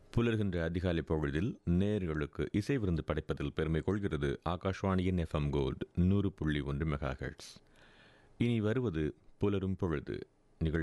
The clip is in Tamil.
புலர்கின்ற அதிகாலை பொழுதில் நேர்களுக்கு இசை விருந்து படைப்பதில் பெருமை கொள்கிறது ஆகாஷ்வாணியின் FM கோல்டு 100.1 மெகாஹெர்ட்ஸ். இனி வருவது புலரும் பொழுது.